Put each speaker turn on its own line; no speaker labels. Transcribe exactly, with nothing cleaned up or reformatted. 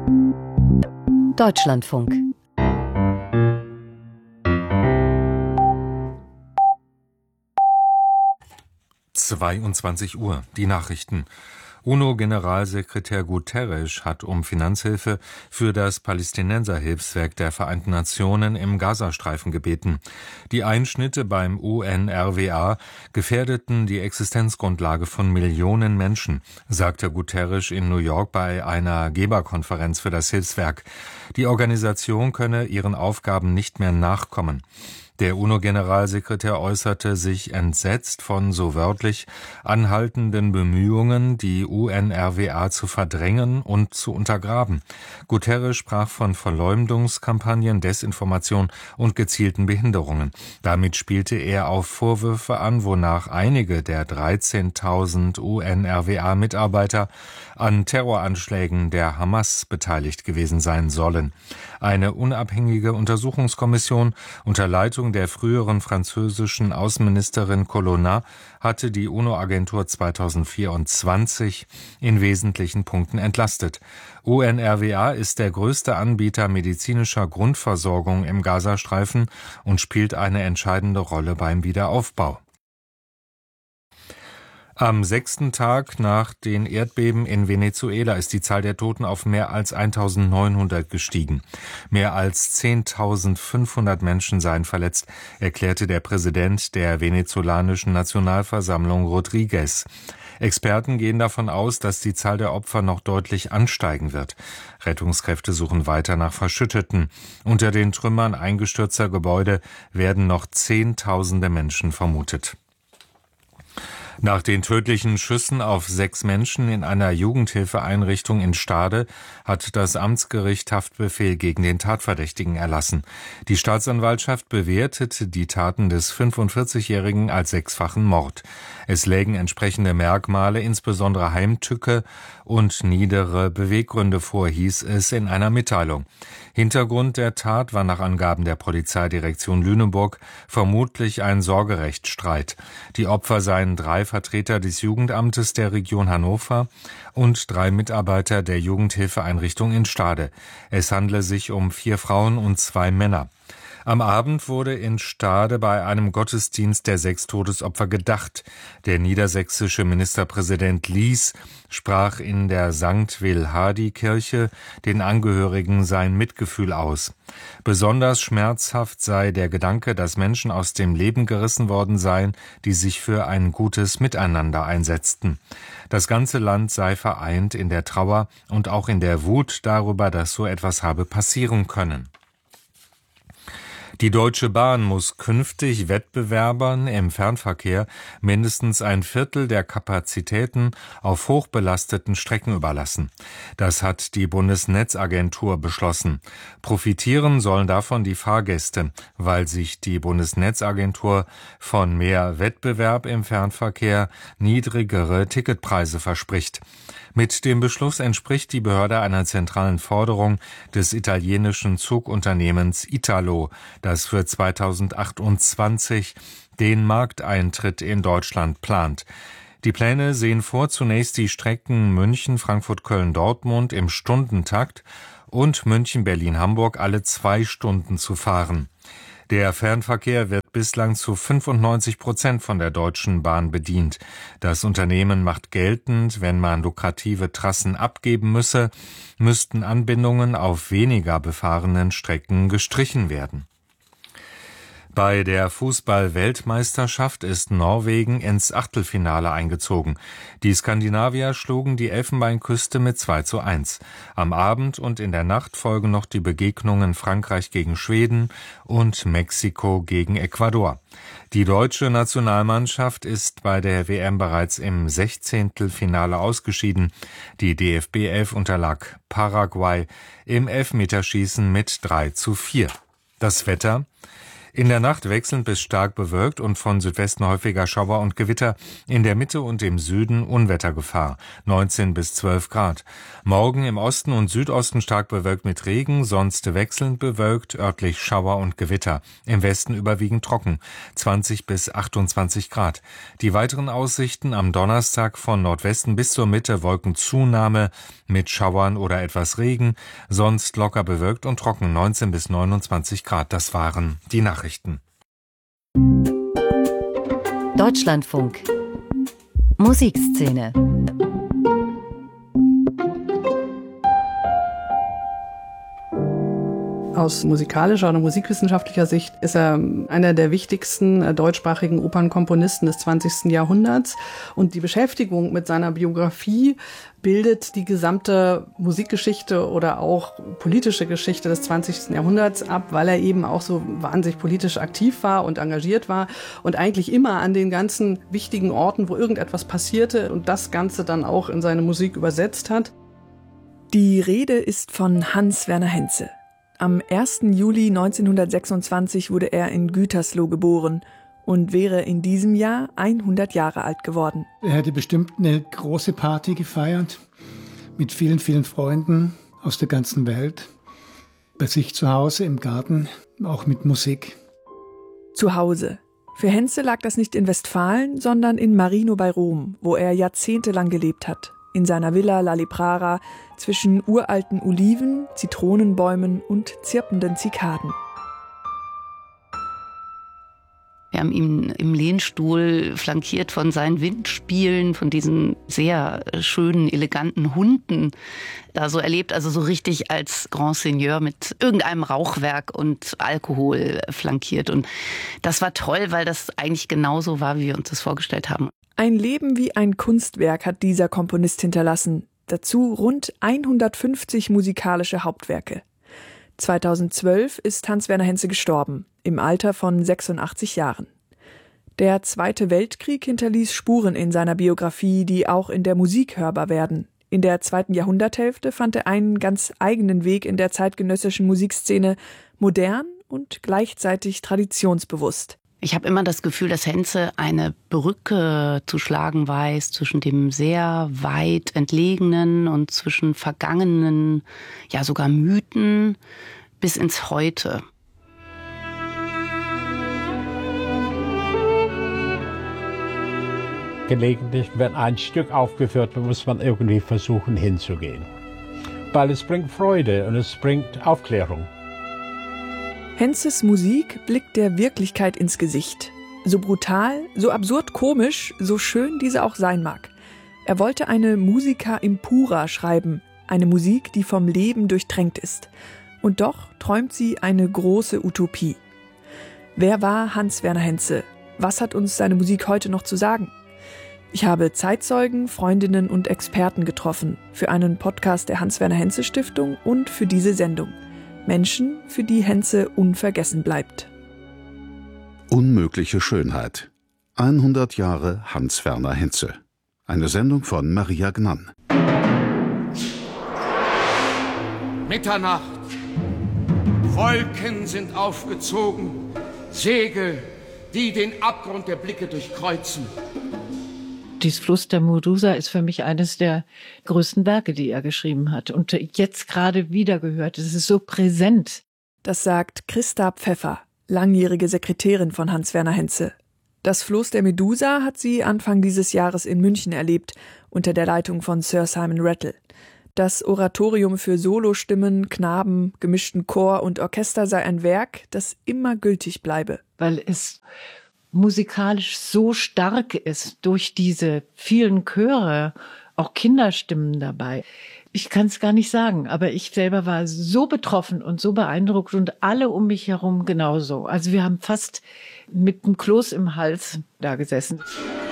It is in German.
Deutschlandfunk.
zweiundzwanzig Uhr, die Nachrichten. UNO-Generalsekretär Guterres hat um Finanzhilfe für das Palästinenserhilfswerk der Vereinten Nationen im Gazastreifen gebeten. Die Einschnitte beim U N R W A gefährdeten die Existenzgrundlage von Millionen Menschen, sagte Guterres in New York bei einer Geberkonferenz für das Hilfswerk. Die Organisation könne ihren Aufgaben nicht mehr nachkommen. Der UNO-Generalsekretär äußerte sich entsetzt von so wörtlich anhaltenden Bemühungen, die U N R W A zu verdrängen und zu untergraben. Guterres sprach von Verleumdungskampagnen, Desinformation und gezielten Behinderungen. Damit spielte er auf Vorwürfe an, wonach einige der dreizehntausend U N R W A-Mitarbeiter an Terroranschlägen der Hamas beteiligt gewesen sein sollen. Eine unabhängige Untersuchungskommission unter Leitung der früheren französischen Außenministerin Colonna hatte die UNO-Agentur zweitausendvierundzwanzig in wesentlichen Punkten entlastet. U N R W A ist der größte Anbieter medizinischer Grundversorgung im Gazastreifen und spielt eine entscheidende Rolle beim Wiederaufbau. Am sechsten Tag nach den Erdbeben in Venezuela ist die Zahl der Toten auf mehr als eintausendneunhundert gestiegen. Mehr als zehntausendfünfhundert Menschen seien verletzt, erklärte der Präsident der venezolanischen Nationalversammlung Rodriguez. Experten gehen davon aus, dass die Zahl der Opfer noch deutlich ansteigen wird. Rettungskräfte suchen weiter nach Verschütteten. Unter den Trümmern eingestürzter Gebäude werden noch Zehntausende Menschen vermutet. Nach den tödlichen Schüssen auf sechs Menschen in einer Jugendhilfeeinrichtung in Stade hat das Amtsgericht Haftbefehl gegen den Tatverdächtigen erlassen. Die Staatsanwaltschaft bewertet die Taten des fünfundvierzigjährigen als sechsfachen Mord. Es lägen entsprechende Merkmale, insbesondere Heimtücke und niedere Beweggründe vor, hieß es in einer Mitteilung. Hintergrund der Tat war nach Angaben der Polizeidirektion Lüneburg vermutlich ein Sorgerechtsstreit. Die Opfer seien drei Vertreter des Jugendamtes der Region Hannover und drei Mitarbeiter der Jugendhilfeeinrichtung in Stade. Es handle sich um vier Frauen und zwei Männer. Am Abend wurde in Stade bei einem Gottesdienst der sechs Todesopfer gedacht. Der niedersächsische Ministerpräsident Lies sprach in der Sankt Wilhardi-Kirche den Angehörigen sein Mitgefühl aus. Besonders schmerzhaft sei der Gedanke, dass Menschen aus dem Leben gerissen worden seien, die sich für ein gutes Miteinander einsetzten. Das ganze Land sei vereint in der Trauer und auch in der Wut darüber, dass so etwas habe passieren können. Die Deutsche Bahn muss künftig Wettbewerbern im Fernverkehr mindestens ein Viertel der Kapazitäten auf hochbelasteten Strecken überlassen. Das hat die Bundesnetzagentur beschlossen. Profitieren sollen davon die Fahrgäste, weil sich die Bundesnetzagentur von mehr Wettbewerb im Fernverkehr niedrigere Ticketpreise verspricht. Mit dem Beschluss entspricht die Behörde einer zentralen Forderung des italienischen Zugunternehmens Italo, das für zweitausendachtundzwanzig den Markteintritt in Deutschland plant. Die Pläne sehen vor, zunächst die Strecken München, Frankfurt, Köln, Dortmund im Stundentakt und München, Berlin, Hamburg alle zwei Stunden zu fahren. Der Fernverkehr wird bislang zu fünfundneunzig Prozent von der Deutschen Bahn bedient. Das Unternehmen macht geltend, wenn man lukrative Trassen abgeben müsse, müssten Anbindungen auf weniger befahrenen Strecken gestrichen werden. Bei der Fußball-Weltmeisterschaft ist Norwegen ins Achtelfinale eingezogen. Die Skandinavier schlugen die Elfenbeinküste mit zwei zu eins. Am Abend und in der Nacht folgen noch die Begegnungen Frankreich gegen Schweden und Mexiko gegen Ecuador. Die deutsche Nationalmannschaft ist bei der W M bereits im Sechzehntelfinale ausgeschieden. Die D F B elf unterlag Paraguay im Elfmeterschießen mit drei zu vier. Das Wetter: In der Nacht wechselnd bis stark bewölkt und von Südwesten häufiger Schauer und Gewitter. In der Mitte und im Süden Unwettergefahr. neunzehn bis zwölf Grad. Morgen im Osten und Südosten stark bewölkt mit Regen, sonst wechselnd bewölkt, örtlich Schauer und Gewitter. Im Westen überwiegend trocken. zwanzig bis achtundzwanzig Grad. Die weiteren Aussichten am Donnerstag von Nordwesten bis zur Mitte Wolkenzunahme mit Schauern oder etwas Regen, sonst locker bewölkt und trocken neunzehn bis neunundzwanzig Grad. Das waren die Nachrichten.
Deutschlandfunk Musikszene.
Aus musikalischer oder musikwissenschaftlicher Sicht ist er einer der wichtigsten deutschsprachigen Opernkomponisten des zwanzigsten Jahrhunderts. Und die Beschäftigung mit seiner Biografie bildet die gesamte Musikgeschichte oder auch politische Geschichte des zwanzigsten Jahrhunderts ab, weil er eben auch so wahnsinnig politisch aktiv war und engagiert war und eigentlich immer an den ganzen wichtigen Orten, wo irgendetwas passierte und das Ganze dann auch in seine Musik übersetzt hat.
Die Rede ist von Hans Werner Henze. Am ersten Juli neunzehnhundertsechsundzwanzig wurde er in Gütersloh geboren und wäre in diesem Jahr hundert Jahre alt geworden.
Er hätte bestimmt eine große Party gefeiert mit vielen, vielen Freunden aus der ganzen Welt. Bei sich zu Hause im Garten, auch mit Musik.
Zu Hause. Für Henze lag das nicht in Westfalen, sondern in Marino bei Rom, wo er jahrzehntelang gelebt hat. In seiner Villa La Librara zwischen uralten Oliven, Zitronenbäumen und zirpenden Zikaden.
Wir haben ihn im Lehnstuhl flankiert von seinen Windspielen, von diesen sehr schönen, eleganten Hunden da so erlebt. Also so richtig als Grand Seigneur mit irgendeinem Rauchwerk und Alkohol flankiert. Und das war toll, weil das eigentlich genauso war, wie wir uns das vorgestellt haben.
Ein Leben wie ein Kunstwerk hat dieser Komponist hinterlassen. Dazu rund hundertfünfzig musikalische Hauptwerke. zweitausendzwölf ist Hans Werner Henze gestorben, im Alter von sechsundachtzig Jahren. Der Zweite Weltkrieg hinterließ Spuren in seiner Biografie, die auch in der Musik hörbar werden. In der zweiten Jahrhunderthälfte fand er einen ganz eigenen Weg in der zeitgenössischen Musikszene, modern und gleichzeitig traditionsbewusst.
Ich habe immer das Gefühl, dass Henze eine Brücke zu schlagen weiß zwischen dem sehr weit Entlegenen und zwischen vergangenen, ja sogar Mythen bis ins Heute.
Gelegentlich, wenn ein Stück aufgeführt wird, muss man irgendwie versuchen hinzugehen. Weil es bringt Freude und es bringt Aufklärung.
Henzes Musik blickt der Wirklichkeit ins Gesicht. So brutal, so absurd komisch, so schön diese auch sein mag. Er wollte eine Musica impura schreiben, eine Musik, die vom Leben durchtränkt ist. Und doch träumt sie eine große Utopie. Wer war Hans Werner Henze? Was hat uns seine Musik heute noch zu sagen? Ich habe Zeitzeugen, Freundinnen und Experten getroffen für einen Podcast der Hans Werner Henze Stiftung und für diese Sendung. Menschen, für die Henze unvergessen bleibt.
Unmögliche Schönheit. hundert Jahre Hans Werner Henze. Eine Sendung von Maria Gnann.
Mitternacht. Wolken sind aufgezogen. Segel, die den Abgrund der Blicke durchkreuzen.
Dieses Fluss der Medusa ist für mich eines der größten Werke, die er geschrieben hat. Und jetzt gerade wieder gehört. Es ist so präsent.
Das sagt Christa Pfeffer, langjährige Sekretärin von Hans Werner Henze. Das Floß der Medusa hat sie Anfang dieses Jahres in München erlebt, unter der Leitung von Sir Simon Rattle. Das Oratorium für Solostimmen, Knaben, gemischten Chor und Orchester sei ein Werk, das immer gültig bleibe.
Weil es musikalisch so stark ist durch diese vielen Chöre, auch Kinderstimmen dabei. Ich kann es gar nicht sagen, aber ich selber war so betroffen und so beeindruckt und alle um mich herum genauso. Also wir haben fast mit einem Kloß im Hals da gesessen.